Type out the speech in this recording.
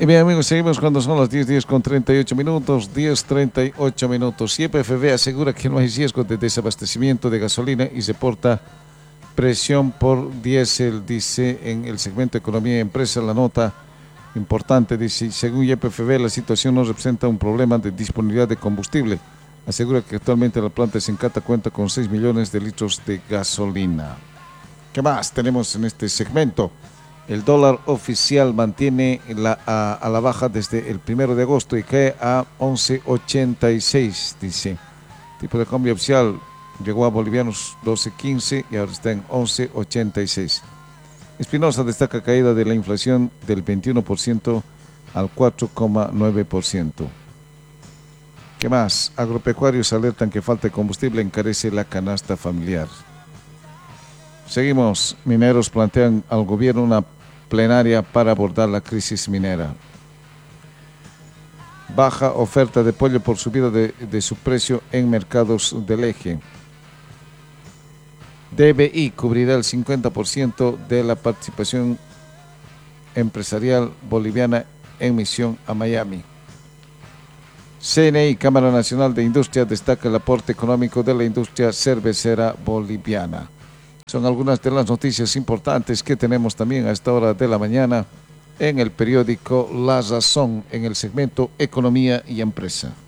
Y bien amigos, seguimos cuando son las 10:10 con 38 minutos, 10:38 minutos. YPF asegura que no hay riesgo de desabastecimiento de gasolina y reporta presión por diésel, dice en el segmento Economía y Empresa. La nota importante dice, según YPF, la situación no representa un problema de disponibilidad de combustible. Asegura que actualmente la planta de Sencata cuenta con 6 millones de litros de gasolina. ¿Qué más tenemos en este segmento? El dólar oficial mantiene a la baja desde el 1 de agosto y cae a 11.86, dice. Tipo de cambio oficial llegó a bolivianos 12.15 y ahora está en 11.86. Espinosa destaca caída de la inflación del 21% al 4,9%. ¿Qué más? Agropecuarios alertan que falta de combustible encarece la canasta familiar. Seguimos. Mineros plantean al gobierno una plenaria para abordar la crisis minera. Baja oferta de pollo por subida de su precio en mercados del eje. DBI cubrirá el 50% de la participación empresarial boliviana en misión a Miami. CNI, Cámara Nacional de Industria, destaca el aporte económico de la industria cervecera boliviana. Son algunas de las noticias importantes que tenemos también a esta hora de la mañana en el periódico La Razón, en el segmento Economía y Empresa.